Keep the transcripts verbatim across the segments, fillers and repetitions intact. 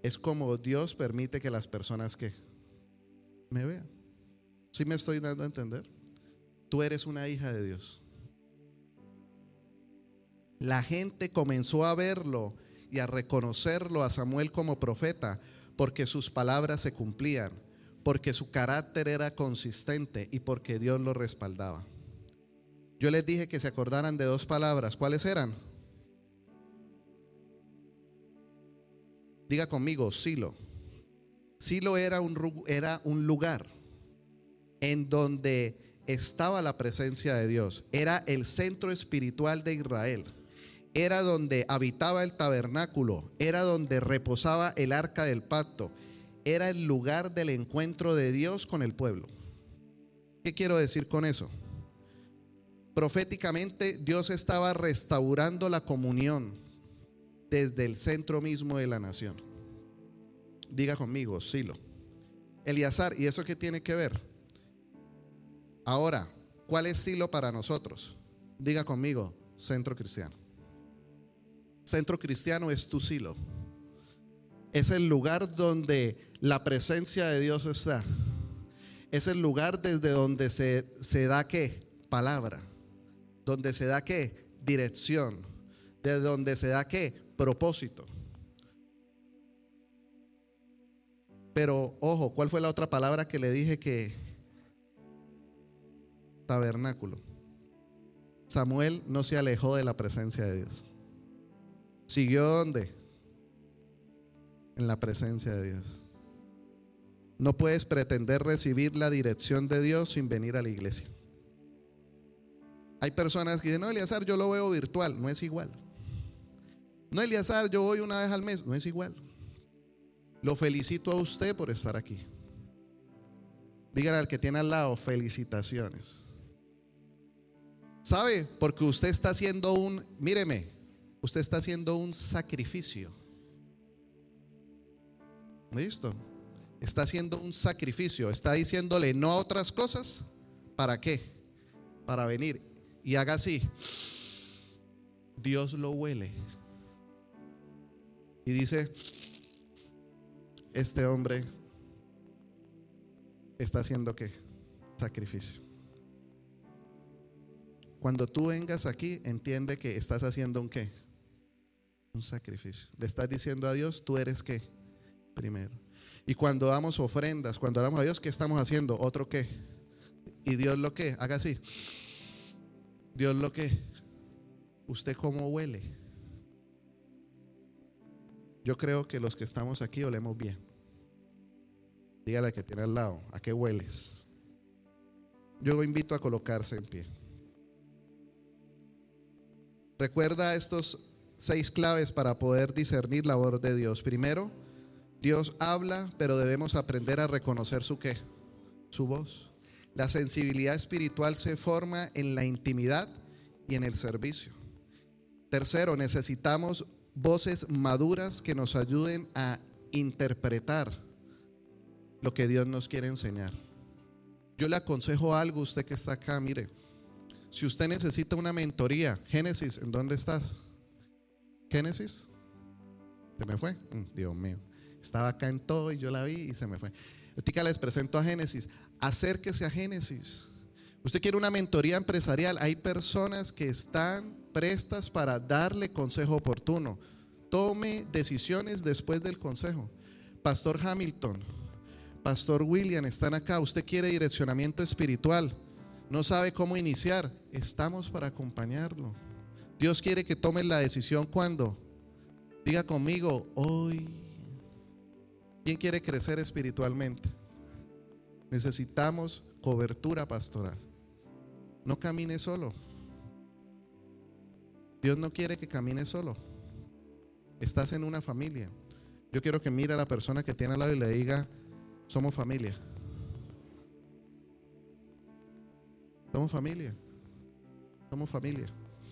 Es como Dios permite que las personas que me vean. ¿Sí me estoy dando a entender? Tú eres una hija de Dios. La gente comenzó a verlo y a reconocerlo a Samuel como profeta porque sus palabras se cumplían, porque su carácter era consistente y porque Dios lo respaldaba. Yo les dije que se acordaran de dos palabras. ¿Cuáles eran? Diga conmigo, Silo. Silo era un, era un lugar en donde estaba la presencia de Dios. Era el centro espiritual de Israel. Era donde habitaba el tabernáculo. Era donde reposaba el arca del pacto. Era el lugar del encuentro de Dios con el pueblo. ¿Qué quiero decir con eso? Proféticamente, Dios estaba restaurando la comunión desde el centro mismo de la nación. Diga conmigo, Silo. Eleazar, ¿y eso qué tiene que ver? Ahora, ¿cuál es Silo para nosotros? Diga conmigo, centro cristiano. Centro cristiano es tu Silo. Es el lugar donde la presencia de Dios está. Es el lugar desde donde se, se da ¿qué? Palabra. Donde se da ¿qué? Dirección. Desde donde se da ¿qué? Propósito. Pero ojo, ¿cuál fue la otra palabra que le dije que? Tabernáculo. Samuel no se alejó de la presencia de Dios. ¿Siguió dónde? En la presencia de Dios. No puedes pretender recibir la dirección de Dios sin venir a la iglesia. Hay personas que dicen, no, Eleazar, yo lo veo virtual. No es igual. No, Eleazar, yo voy una vez al mes. No es igual. Lo felicito a usted por estar aquí. Dígale al que tiene al lado, felicitaciones. ¿Sabe? Porque usted está haciendo un, míreme, usted está haciendo un sacrificio. ¿Listo? Está haciendo un sacrificio. Está diciéndole no a otras cosas. ¿Para qué? Para venir. Y haga así. Dios lo huele. Y dice, este hombre está haciendo ¿qué? Sacrificio. Cuando tú vengas aquí, entiende que estás haciendo un ¿qué? Un sacrificio. Le estás diciendo a Dios, tú eres ¿qué? Primero. Y cuando damos ofrendas, cuando damos a Dios, ¿qué estamos haciendo? Otro ¿qué? Y Dios lo ¿qué? Haga así. Dios lo ¿qué? ¿Usted cómo huele? Yo creo que los que estamos aquí olemos bien. Dígale al que tiene al lado, ¿a qué hueles? Yo lo invito a colocarse en pie. Recuerda estos seis claves para poder discernir la voz de Dios. Primero, Dios habla, pero debemos aprender a reconocer su ¿qué? Su voz. La sensibilidad espiritual se forma en la intimidad y en el servicio. Tercero, necesitamos voces maduras que nos ayuden a interpretar lo que Dios nos quiere enseñar. Yo le aconsejo algo a usted que está acá, mire. Si usted necesita una mentoría, Génesis, ¿en dónde estás? ¿Génesis? ¿Se me fue? Dios mío. Estaba acá en todo y yo la vi y se me fue. Ahorita les presento a Génesis. Acérquese a Génesis. Usted quiere una mentoría empresarial. Hay personas que están prestas para darle consejo oportuno. Tome decisiones después del consejo. Pastor Hamilton, Pastor William, están acá. Usted quiere direccionamiento espiritual. No sabe cómo iniciar. Estamos para acompañarlo. Dios quiere que tome la decisión cuando. Diga conmigo, hoy. ¿Quién quiere crecer espiritualmente? Necesitamos cobertura pastoral. No camine solo. Dios no quiere que camine solo. Estás en una familia. Yo quiero que mire a la persona que tiene al lado y le diga, somos familia. Somos familia. Somos familia.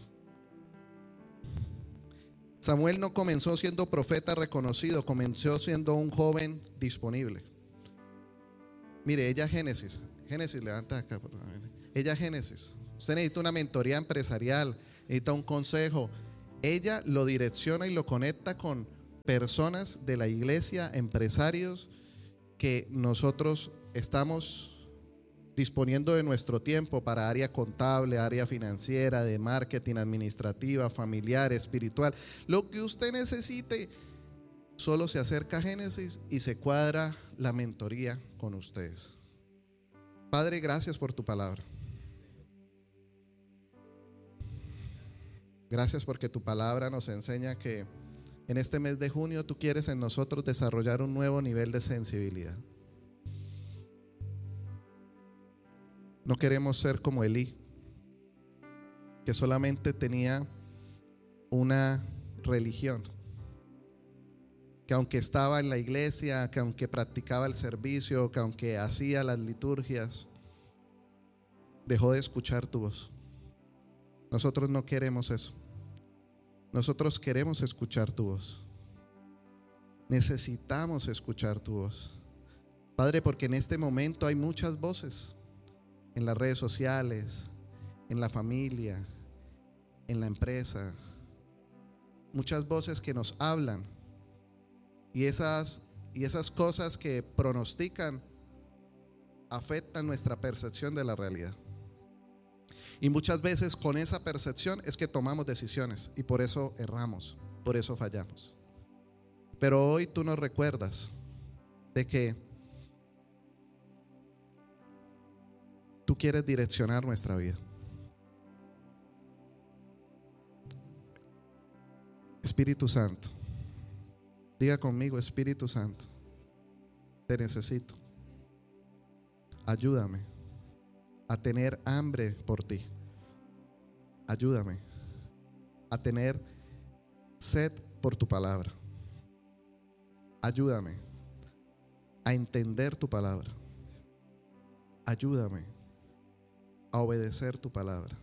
Samuel no comenzó siendo profeta reconocido, comenzó siendo un joven disponible. Mire, ella Génesis, Génesis, levanta acá, por favor. Ella Génesis, usted necesita una mentoría empresarial, necesita un consejo. Ella lo direcciona y lo conecta con personas de la iglesia, empresarios, que nosotros estamos disponiendo de nuestro tiempo para área contable, área financiera, de marketing, administrativa, familiar, espiritual, lo que usted necesite. Solo se acerca a Génesis y se cuadra la mentoría con ustedes. Padre, gracias por tu palabra. Gracias porque tu palabra nos enseña que en este mes de junio tú quieres en nosotros desarrollar un nuevo nivel de sensibilidad. No queremos ser como Elí, que solamente tenía una religión, que aunque estaba en la iglesia, que aunque practicaba el servicio, que aunque hacía las liturgias, dejó de escuchar tu voz. Nosotros no queremos eso. Nosotros queremos escuchar tu voz. Necesitamos escuchar tu voz, Padre, porque en este momento hay muchas voces en las redes sociales, en la familia, en la empresa, muchas voces que nos hablan, y esas, y esas cosas que pronostican afectan nuestra percepción de la realidad. Y muchas veces con esa percepción es que tomamos decisiones y por eso erramos, por eso fallamos. Pero hoy tú nos recuerdas de que tú quieres direccionar nuestra vida. Espíritu Santo, diga conmigo: Espíritu Santo, te necesito. Ayúdame a tener hambre por ti. Ayúdame a tener sed por tu palabra. Ayúdame a entender tu palabra. Ayúdame a obedecer tu palabra.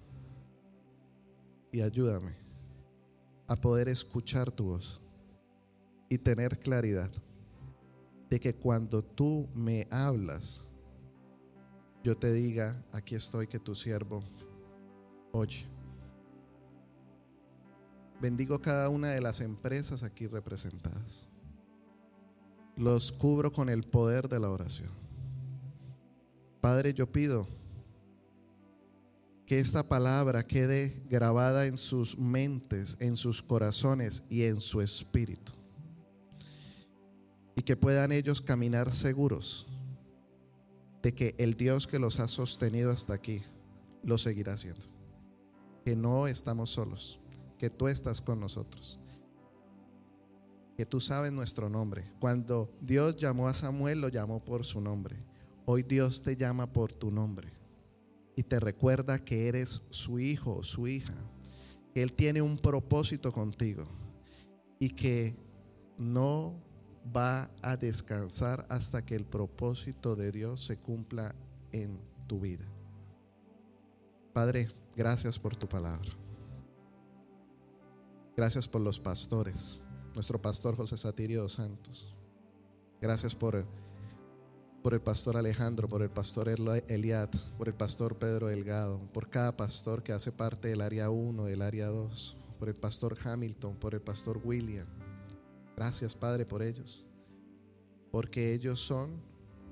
Y ayúdame a poder escuchar tu voz y tener claridad de que cuando tú me hablas, yo te diga: aquí estoy, que tu siervo oye. Bendigo cada una de las empresas aquí representadas. Los cubro con el poder de la oración. Padre, yo pido que esta palabra quede grabada en sus mentes, en sus corazones y en su espíritu, y que puedan ellos caminar seguros de que el Dios que los ha sostenido hasta aquí lo seguirá haciendo, que no estamos solos, que tú estás con nosotros, que tú sabes nuestro nombre. Cuando Dios llamó a Samuel, lo llamó por su nombre. Hoy Dios te llama por tu nombre y te recuerda que eres su hijo o su hija, que Él tiene un propósito contigo y que no va a descansar hasta que el propósito de Dios se cumpla en tu vida. Padre, gracias por tu palabra. Gracias por los pastores, nuestro pastor José Satirio dos Santos. Gracias por, por el pastor Alejandro, por el pastor Eliad, por el pastor Pedro Delgado, por cada pastor que hace parte del área uno, del área dos, por el pastor Hamilton, por el pastor William. Gracias, Padre, por ellos, porque ellos son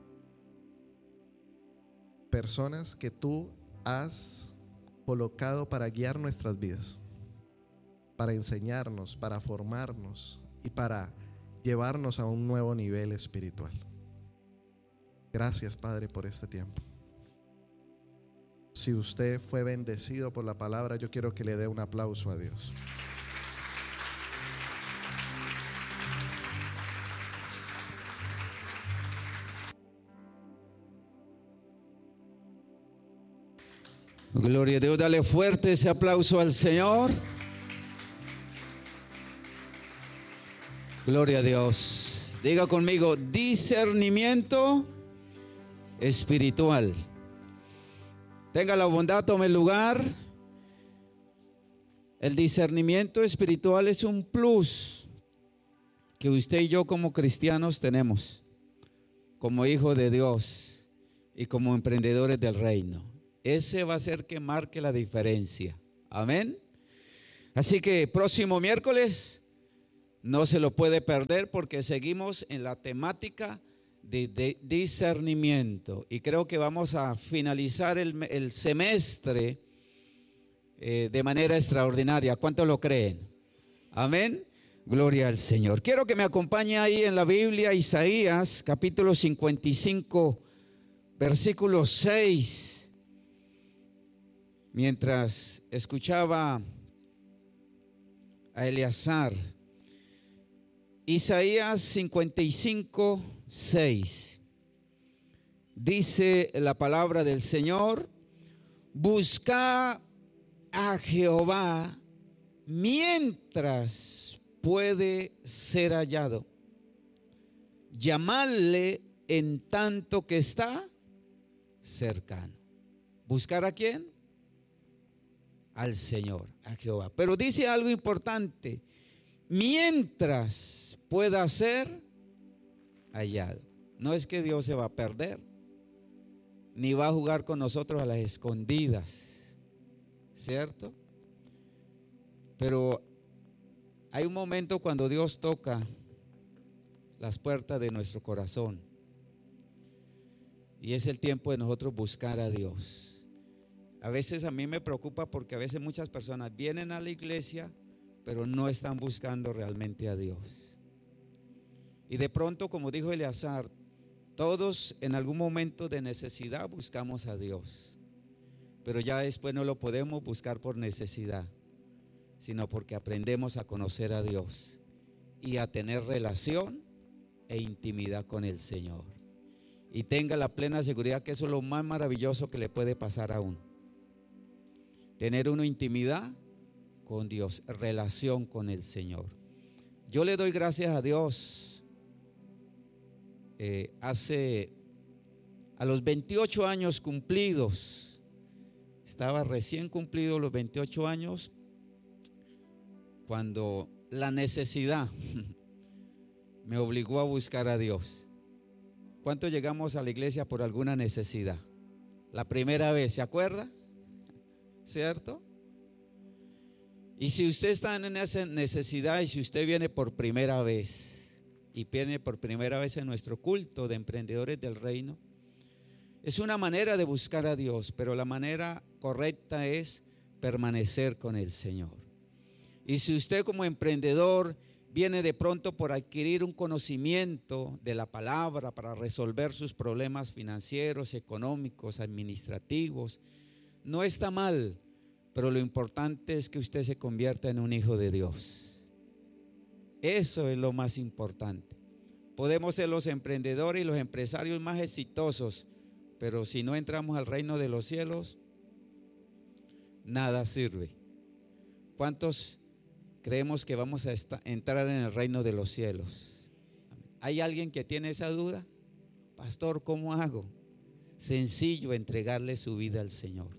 personas que tú has colocado para guiar nuestras vidas, para enseñarnos, para formarnos y para llevarnos a un nuevo nivel espiritual. Gracias, Padre, por este tiempo. Si usted fue bendecido por la palabra, yo quiero que le dé un aplauso a Dios. Gloria a Dios, dale fuerte ese aplauso al Señor. Gloria a Dios. Diga conmigo: discernimiento espiritual. Tenga la bondad, tome lugar. El discernimiento espiritual es un plus que usted y yo como cristianos tenemos, como hijos de Dios y como emprendedores del reino. Ese va a ser que marque la diferencia. Amén. Así que próximo miércoles No se lo puede perder porque seguimos en la temática de, de discernimiento. Y creo que vamos a finalizar el, el semestre eh, de manera extraordinaria. ¿Cuántos lo creen? Amén. Gloria al Señor. Quiero que me acompañe ahí en la Biblia, Isaías capítulo cincuenta y cinco, versículo seis. Mientras escuchaba a Eleazar, Isaías cincuenta y cinco, seis. Dice la palabra del Señor: busca a Jehová mientras puede ser hallado, llamadle en tanto que está cercano. ¿Buscar a quién? Al Señor, a Jehová. Pero dice algo importante: mientras pueda ser hallado. No es que Dios se va a perder, ni va a jugar con nosotros a las escondidas, ¿cierto? Pero hay un momento cuando Dios toca las puertas de nuestro corazón, y es el tiempo de nosotros buscar a Dios. A veces a mí me preocupa porque a veces muchas personas vienen a la iglesia, pero no están buscando realmente a Dios. Y de pronto, como dijo Eleazar, todos en algún momento de necesidad buscamos a Dios, pero ya después no lo podemos buscar por necesidad, sino porque aprendemos a conocer a Dios y a tener relación e intimidad con el Señor. Y tenga la plena seguridad que eso es lo más maravilloso que le puede pasar a uno. Tener una intimidad con Dios, relación con el Señor. Yo le doy gracias a Dios. Eh, hace a los veintiocho años cumplidos, estaba recién cumplido los veintiocho años, cuando la necesidad me obligó a buscar a Dios. ¿Cuántos llegamos a la iglesia por alguna necesidad? La primera vez, ¿se acuerda? ¿Cierto? Y si usted está en esa necesidad y si usted viene por primera vez y viene por primera vez en nuestro culto de emprendedores del reino, es una manera de buscar a Dios, pero la manera correcta es permanecer con el Señor. Y si usted como emprendedor viene de pronto por adquirir un conocimiento de la palabra para resolver sus problemas financieros, económicos, administrativos, no está mal, pero lo importante es que usted se convierta en un hijo de Dios. Eso es lo más importante. Podemos ser los emprendedores y los empresarios más exitosos, pero si no entramos al reino de los cielos, nada sirve. ¿Cuántos creemos que vamos a estar, entrar en el reino de los cielos? ¿Hay alguien que tiene esa duda? Pastor, ¿cómo hago? Sencillo, entregarle su vida al Señor.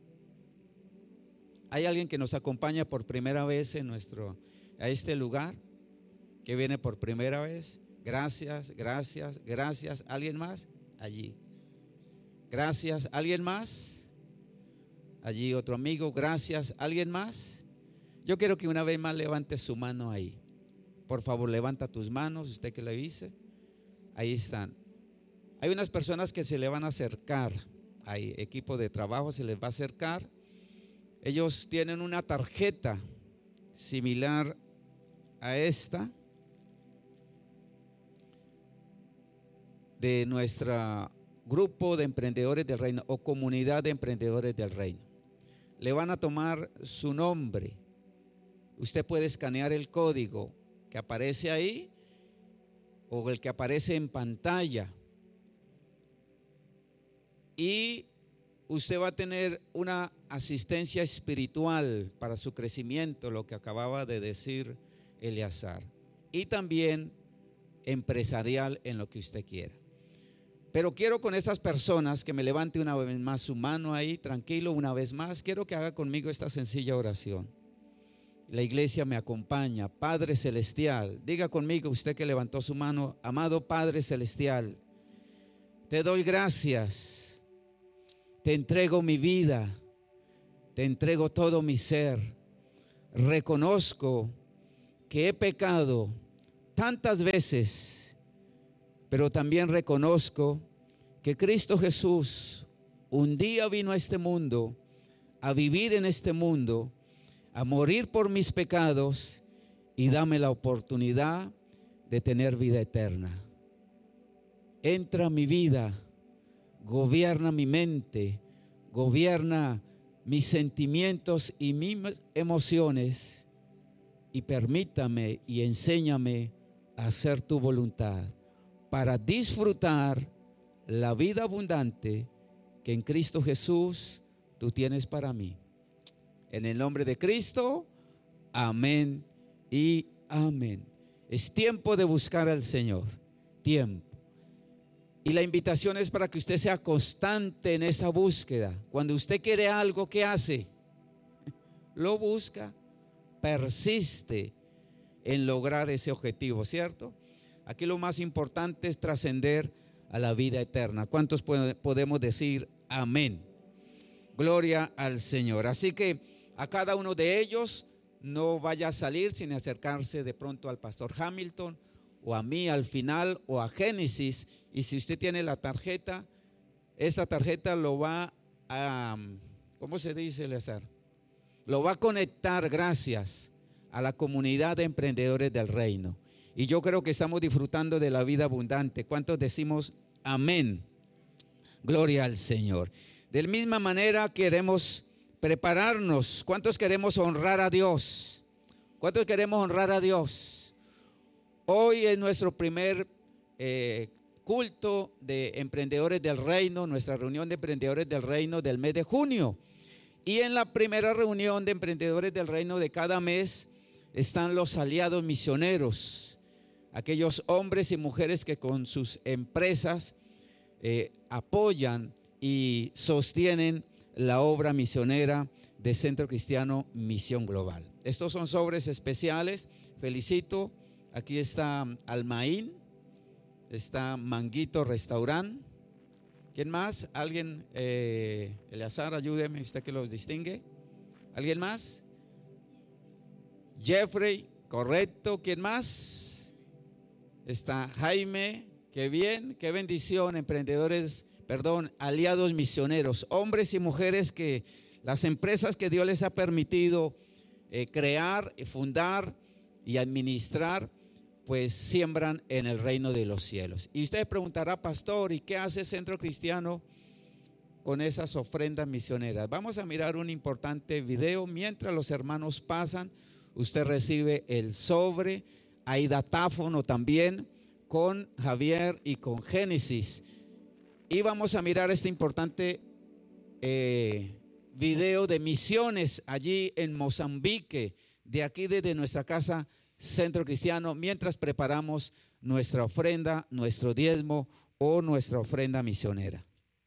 ¿Hay alguien que nos acompaña por primera vez en nuestro, a este lugar? Que viene por primera vez. Gracias, gracias, gracias. ¿Alguien más? Allí. Gracias. ¿Alguien más? Allí otro amigo. Gracias. ¿Alguien más? Yo quiero que una vez más levante su mano ahí. Por favor, levanta tus manos, usted que lo dice. Ahí están. Hay unas personas que se le van a acercar. Hay equipo de trabajo, se les va a acercar. Ellos tienen una tarjeta similar a esta de nuestro grupo de emprendedores del reino o comunidad de emprendedores del reino. Le van a tomar su nombre. Usted puede escanear el código que aparece ahí o el que aparece en pantalla y usted va a tener una asistencia espiritual para su crecimiento, lo que acababa de decir Eleazar, y también empresarial en lo que usted quiera. Pero quiero con estas personas que me levante una vez más su mano ahí, tranquilo, una vez más. Quiero que haga conmigo esta sencilla oración. La iglesia me acompaña. Padre Celestial, diga conmigo usted que levantó su mano: amado Padre Celestial, te doy gracias, te entrego mi vida, te entrego todo mi ser. Reconozco que he pecado tantas veces, pero también reconozco que Cristo Jesús un día vino a este mundo, a vivir en este mundo, a morir por mis pecados y dame la oportunidad de tener vida eterna. Entra a mi vida, gobierna mi mente, gobierna mis sentimientos y mis emociones y permítame y enséñame a hacer tu voluntad para disfrutar la vida abundante que en Cristo Jesús tú tienes para mí. En el nombre de Cristo, amén y amén. Es tiempo de buscar al Señor, tiempo. Y la invitación es para que usted sea constante en esa búsqueda. Cuando usted quiere algo, ¿qué hace? Lo busca, persiste en lograr ese objetivo, ¿cierto? Aquí lo más importante es trascender a la vida eterna. ¿Cuántos podemos decir amén? Gloria al Señor. Así que a cada uno de ellos no vaya a salir sin acercarse de pronto al pastor Hamilton o a mí al final o a Génesis. Y si usted tiene la tarjeta, esta tarjeta lo va a, ¿cómo se dice, Eleazar? Lo va a conectar gracias a la comunidad de emprendedores del reino. Y yo creo que estamos disfrutando de la vida abundante. ¿Cuántos decimos amén? Gloria al Señor. De la misma manera queremos prepararnos. ¿Cuántos queremos honrar a Dios? ¿Cuántos queremos honrar a Dios? Hoy es nuestro primer eh, culto de emprendedores del reino, nuestra reunión de emprendedores del reino del mes de junio. Y en la primera reunión de emprendedores del reino de cada mes están los aliados misioneros, aquellos hombres y mujeres que con sus empresas eh, apoyan y sostienen la obra misionera de Centro Cristiano Misión Global. Estos son sobres especiales. Felicito. Aquí está Almaín, está Manguito Restaurant. ¿Quién más? ¿Alguien? Eh, Eleazar, ayúdeme, usted que los distingue. ¿Alguien más? Jeffrey, correcto. ¿Quién más? Está Jaime. Qué bien, qué bendición. Emprendedores, perdón, aliados misioneros, hombres y mujeres que las empresas que Dios les ha permitido eh, crear, fundar y administrar, pues siembran en el reino de los cielos. Y usted preguntará, pastor, ¿y qué hace Centro Cristiano con esas ofrendas misioneras? Vamos a mirar un importante video. Mientras los hermanos pasan, usted recibe el sobre. Hay datáfono también con Javier y con Génesis. Y vamos a mirar este importante eh, video de misiones allí en Mozambique, de aquí desde nuestra casa Centro Cristiano, mientras preparamos nuestra ofrenda, nuestro diezmo o nuestra ofrenda misionera.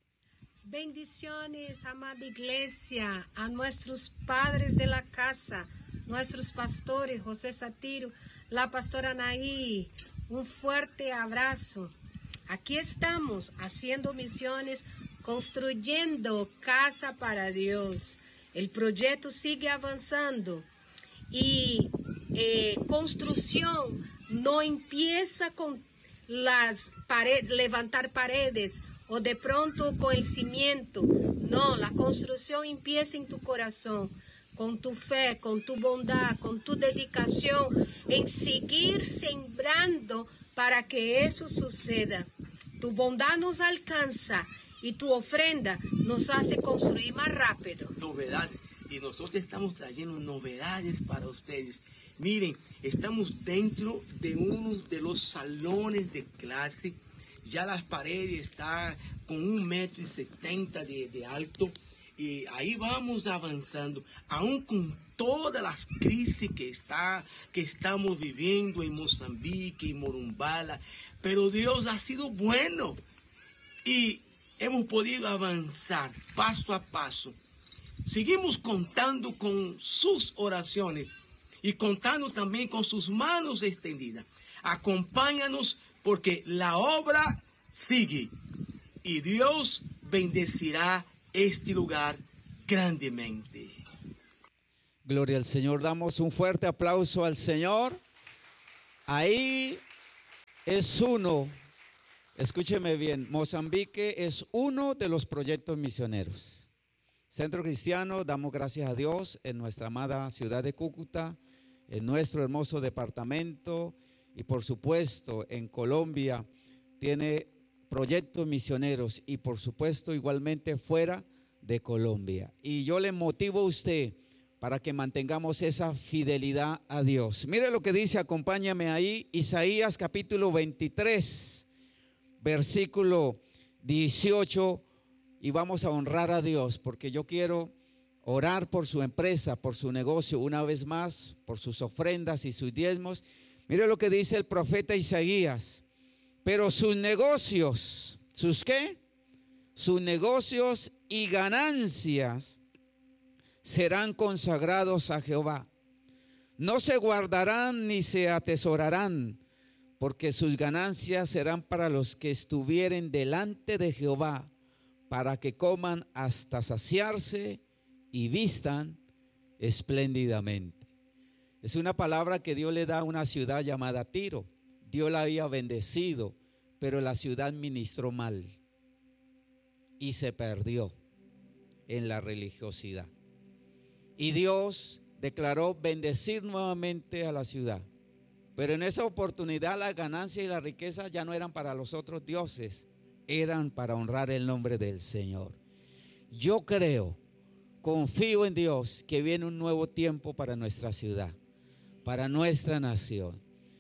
Bendiciones, amada iglesia, a nuestros padres de la casa, nuestros pastores, José Satiro, la pastora Anaí, un fuerte abrazo. Aquí estamos haciendo misiones, construyendo casa para Dios. El proyecto sigue avanzando y eh, construcción no empieza con las paredes, levantar paredes o de pronto con el cimiento. No, la construcción empieza en tu corazón, con tu fe, con tu bondad, con tu dedicación en seguir sembrando para que eso suceda. Tu bondad nos alcanza y tu ofrenda nos hace construir más rápido. Novedades, y nosotros estamos trayendo novedades para ustedes. Miren, estamos dentro de uno de los salones de clase. Ya las paredes están con un metro y setenta de, de alto. Y ahí vamos avanzando, aún con todas las crisis que, está, que estamos viviendo en Mozambique, en Morumbala. Pero Dios ha sido bueno y hemos podido avanzar paso a paso. Seguimos contando con sus oraciones y contando también con sus manos extendidas. Acompáñanos porque la obra sigue y Dios bendecirá este lugar grandemente. Gloria al Señor. Damos un fuerte aplauso al Señor. Ahí es uno, escúcheme bien, Mozambique es uno de los proyectos misioneros. Centro Cristiano, damos gracias a Dios en nuestra amada ciudad de Cúcuta, en nuestro hermoso departamento y por supuesto en Colombia tiene proyectos misioneros y por supuesto igualmente fuera de Colombia. Y yo le motivo a usted para que mantengamos esa fidelidad a Dios. Mire lo que dice, acompáñame ahí, Isaías capítulo veintitrés, versículo dieciocho, y vamos a honrar a Dios porque yo quiero orar por su empresa, por su negocio, una vez más, por sus ofrendas y sus diezmos. Mire lo que dice el profeta Isaías, pero sus negocios, ¿sus qué? Sus negocios y ganancias serán consagrados a Jehová. No se guardarán ni se atesorarán, porque sus ganancias serán para los que estuvieren delante de Jehová, para que coman hasta saciarse y vistan espléndidamente. Es una palabra que Dios le da a una ciudad llamada Tiro. Dios la había bendecido, pero la ciudad ministró mal y se perdió en la religiosidad. Y Dios declaró bendecir nuevamente a la ciudad. Pero en esa oportunidad las ganancias y la riqueza ya no eran para los otros dioses, eran para honrar el nombre del Señor. Yo creo, confío en Dios que viene un nuevo tiempo para nuestra ciudad, para nuestra nación.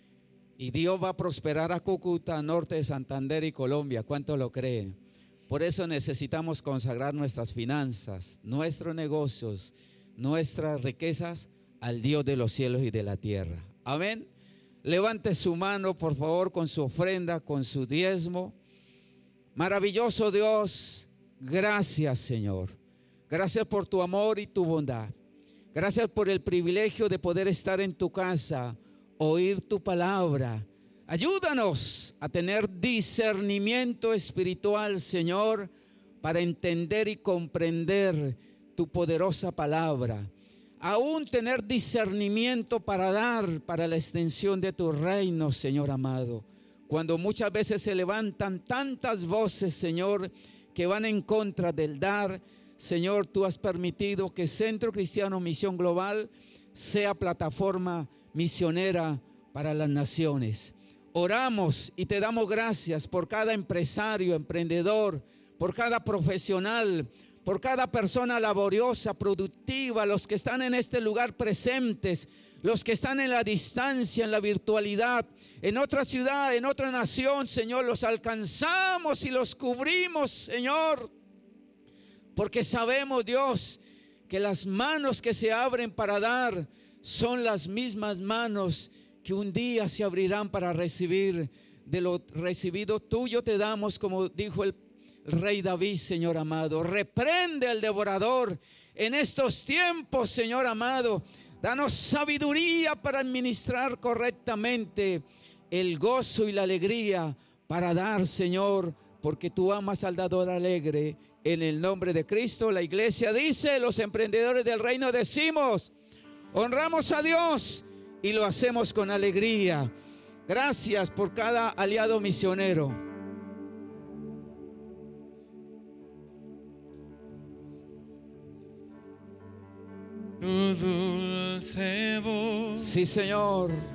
Y Dios va a prosperar a Cúcuta, norte de Santander y Colombia. ¿Cuánto lo creen? Por eso necesitamos consagrar nuestras finanzas, nuestros negocios, nuestras riquezas al Dios de los cielos y de la tierra. Amén. Levante su mano, por favor, con su ofrenda, con su diezmo. Maravilloso Dios, gracias, Señor. Gracias por tu amor y tu bondad. Gracias por el privilegio de poder estar en tu casa, oír tu palabra. Ayúdanos a tener discernimiento espiritual, Señor, para entender y comprender tu poderosa palabra. Aún tener discernimiento para dar para la extensión de tu reino, Señor amado. Cuando muchas veces se levantan tantas voces, Señor, que van en contra del dar, Señor, tú has permitido que Centro Cristiano Misión Global sea plataforma misionera para las naciones. Oramos y te damos gracias por cada empresario, emprendedor, por cada profesional, por cada persona laboriosa, productiva, los que están en este lugar presentes, los que están en la distancia, en la virtualidad, en otra ciudad, en otra nación, Señor, los alcanzamos y los cubrimos, Señor, porque sabemos, Dios, que las manos que se abren para dar son las mismas manos que un día se abrirán para recibir. De lo recibido tuyo te damos, como dijo el Rey David, Señor amado. Reprende al devorador en estos tiempos, Señor amado. Danos sabiduría para administrar correctamente el gozo y la alegría para dar, Señor, porque tú amas al dador alegre. En el nombre de Cristo, la iglesia dice, los emprendedores del reino decimos, honramos a Dios y lo hacemos con alegría. Gracias por cada aliado misionero. Tu dulce voz, sí, Señor,